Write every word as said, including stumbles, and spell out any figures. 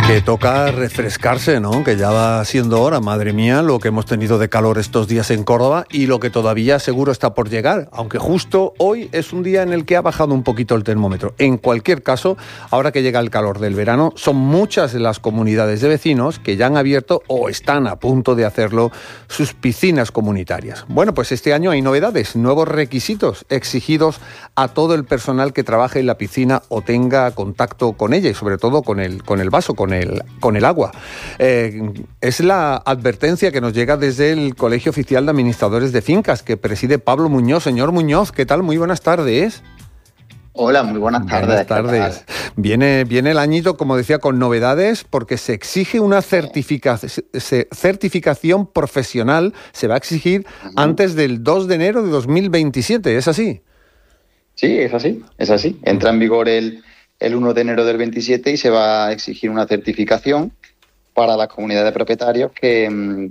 Que toca refrescarse, ¿no? Que ya va siendo hora, madre mía, lo que hemos tenido de calor estos días en Córdoba y lo que todavía seguro está por llegar, aunque justo hoy es un día en el que ha bajado un poquito el termómetro. En cualquier caso, ahora que llega el calor del verano, son muchas las comunidades de vecinos que ya han abierto o están a punto de hacerlo sus piscinas comunitarias. Bueno, pues este año hay novedades, nuevos requisitos exigidos a todo el personal que trabaje en la piscina o tenga contacto con ella y sobre todo con el, con el vaso, con el, con el agua. Eh, es la advertencia que nos llega desde el Colegio Oficial de Administradores de Fincas, que preside Pablo Muñoz. Señor Muñoz, ¿qué tal? Muy buenas tardes. Hola, muy buenas tardes. Buenas tardes. Viene, viene el añito, como decía, con novedades, porque se exige una certifica- se, certificación profesional, se va a exigir uh-huh. antes del dos de enero de dos mil veintisiete, ¿es así? Sí, es así, es así. Entra en vigor el... el uno de enero del veintisiete y se va a exigir una certificación para las comunidades de propietarios que,